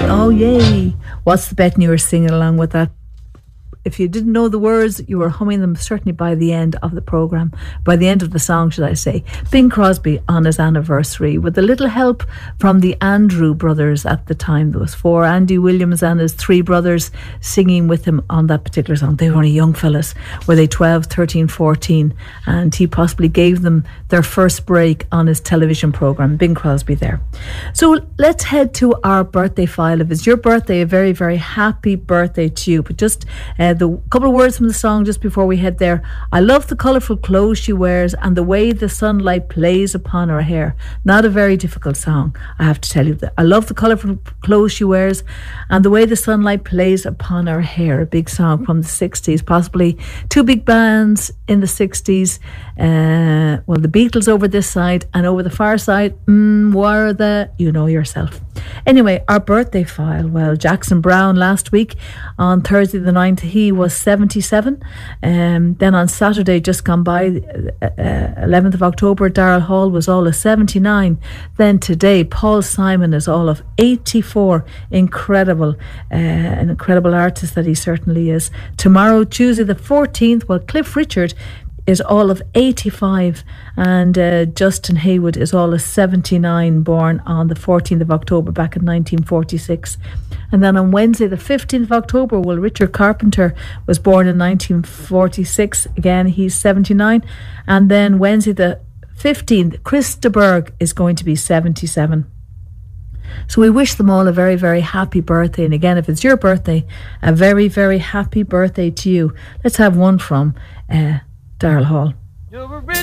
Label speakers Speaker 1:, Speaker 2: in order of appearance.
Speaker 1: Oh, yay. What's the bet? And you were singing along with that. If you didn't know the words, you were humming them certainly by the end of the programme, by the end of the song, should I say. Bing Crosby on his anniversary, with a little help from the Andrew brothers at the time. There was 4, Andy Williams and his 3 brothers singing with him on that particular song. They were only young fellas, were they 12, 13, 14, and he possibly gave them their first break on his television programme. Bing Crosby there. So let's head to our birthday file. If it's your birthday, a very, very happy birthday to you. But just the couple of words from the song just before we head there. I love the colourful clothes she wears and the way the sunlight plays upon her hair. Not a very difficult song, I have to tell you. I love the colourful clothes she wears and the way the sunlight plays upon her hair. A big song from the 60s, possibly 2 big bands in the 60s. Well, the Beatles over this side, and over the far side were the, you know yourself. Anyway, our birthday file. Well, Jackson Browne last week on Thursday the 9th, he was 77. Then on Saturday just gone by, 11th of October, Daryl Hall was all of 79. Then today, Paul Simon is all of 84. Incredible, an incredible artist that he certainly is. Tomorrow, Tuesday the 14th, well, Cliff Richard is all of 85, and Justin Haywood is all of 79, born on the 14th of October back in 1946. And then on Wednesday the 15th of October, well, Richard Carpenter was born in 1946, again he's 79. And then Wednesday the 15th, Chris de Burgh is going to be 77. So we wish them all a very, very happy birthday. And again, if it's your birthday, a very, very happy birthday to you. Let's have one from Daryl Hall.
Speaker 2: You're a rich